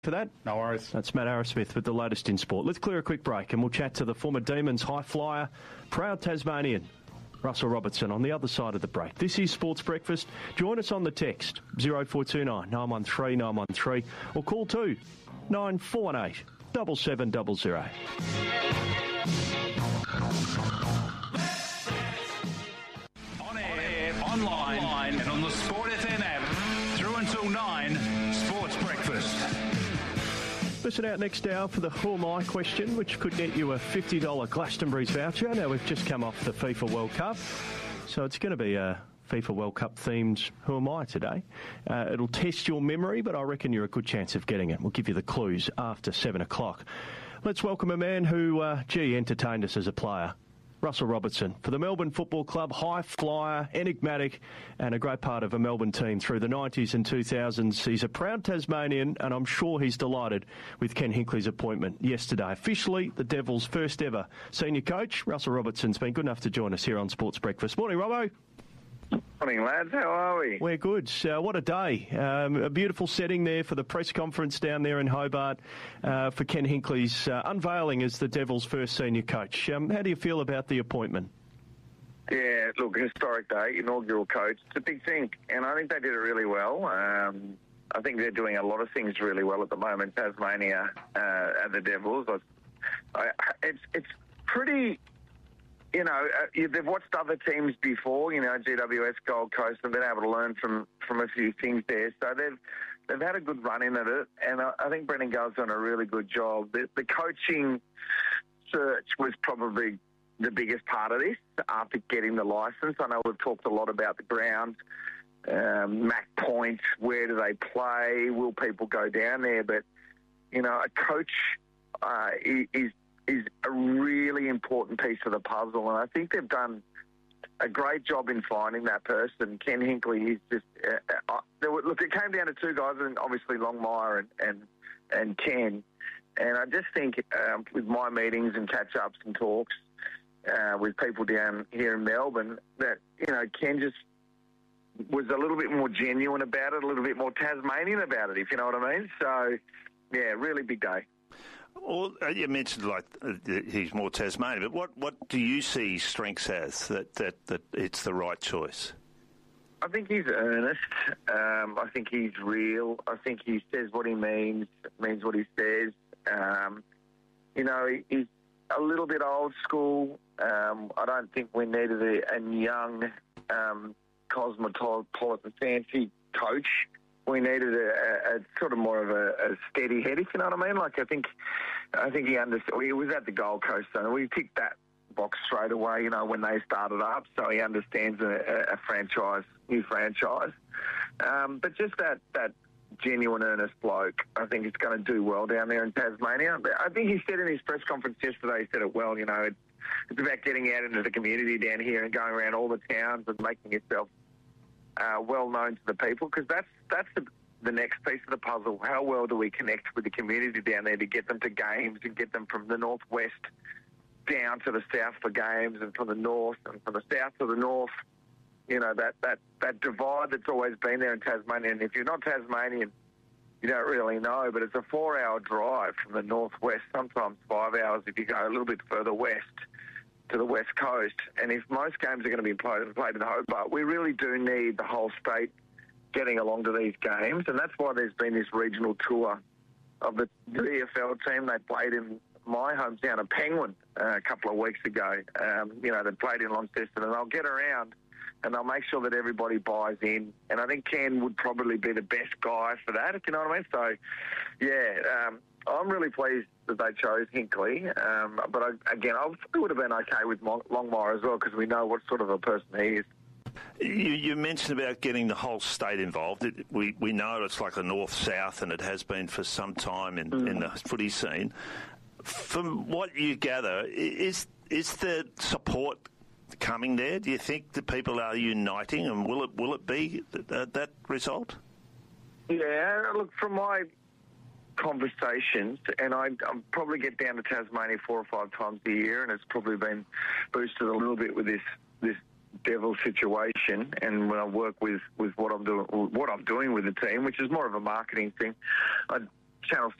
for that. No worries. That's Matt Arrowsmith with the latest in sport. Let's clear a quick break and we'll chat to the former Demons high flyer, proud Tasmanian, Russell Robertson, on the other side of the break. This is Sports Breakfast. Join us on the text 0429 913 913 or call 948 7700. On air, online, and on the Sport FM app. Through until 9, Sports Breakfast. Listen out next hour for the Who Am I question, which could get you a $50 Glastonbury's voucher. Now, we've just come off the FIFA World Cup, so it's going to be a FIFA World Cup themed Who Am I today. It'll test your memory, but I reckon you're a good chance of getting it. We'll give you the clues after 7 o'clock. Let's welcome a man who, entertained us as a player. Russell Robertson, for the Melbourne Football Club, high flyer, enigmatic, and a great part of a Melbourne team through the 90s and 2000s. He's a proud Tasmanian, and I'm sure he's delighted with Ken Hinkley's appointment yesterday. Officially, the Devils' first ever senior coach. Russell Robertson's been good enough to join us here on Sports Breakfast. Morning, Robbo. Morning, lads. How are we? We're good. What a day. A beautiful setting there for the press conference down there in Hobart for Ken Hinkley's unveiling as the Devils' first senior coach. How do you feel about the appointment? Yeah, look, historic day, inaugural coach. It's a big thing, and I think they did it really well. I think they're doing a lot of things really well at the moment, Tasmania and the Devils. It's pretty... they've watched other teams before, GWS, Gold Coast, and been able to learn from a few things there. So they've had a good run in at it, and I think Brendan Gall's done a really good job. The coaching search was probably the biggest part of this after getting the licence. I know we've talked a lot about the ground, Mac Point, where do they play, will people go down there? But, a coach is a really important piece of the puzzle, and I think they've done a great job in finding that person. Ken Hinkley is just... look, it came down to two guys, and obviously Longmire and Ken, and I just think with my meetings and catch-ups and talks with people down here in Melbourne, that, Ken just was a little bit more genuine about it, a little bit more Tasmanian about it, if you know what I mean. So, yeah, really big day. Well, you mentioned he's more Tasmanian, but what do you see strengths as that it's the right choice? I think he's earnest. I think he's real. I think he says what he means what he says. He's a little bit old school. I don't think we needed a young, cosmopolitan, fancy coach. We needed a sort of more of a steady head, if you know what I mean. I think he understood. He was at the Gold Coast, so we ticked that box straight away, when they started up. So he understands a new franchise. But just that genuine, earnest bloke, I think it's going to do well down there in Tasmania. I think he said in his press conference yesterday, he said it well, it's about getting out into the community down here and going around all the towns and making yourself well known to the people, because that's the next piece of the puzzle. How well do we connect with the community down there to get them to games and get them from the northwest down to the south for games, and from the north and from the south to the north? That divide that's always been there in Tasmania. And if you're not Tasmanian, you don't really know, but it's a 4-hour drive from the northwest, sometimes 5 hours if you go a little bit further west to the west coast. And if most games are going to be played in Hobart, we really do need the whole state getting along to these games, and that's why there's been this regional tour of the VFL team. They played in my hometown of Penguin a couple of weeks ago. They played in Launceston, and they'll get around and they'll make sure that everybody buys in. And I think Ken would probably be the best guy for that, if you know what I mean. So, yeah, I'm really pleased that they chose Hinkley. But I would have been okay with Longmire as well, because we know what sort of a person he is. You mentioned about getting the whole state involved. We know it's like a north-south, and it has been for some time in the footy scene. From what you gather, is the support coming there? Do you think the people are uniting, and will it be that result? Yeah, look, from my conversations, and I probably get down to Tasmania 4 or 5 times a year, and it's probably been boosted a little bit with this Devil situation, and when I work with what I'm doing with the team, which is more of a marketing thing, Channel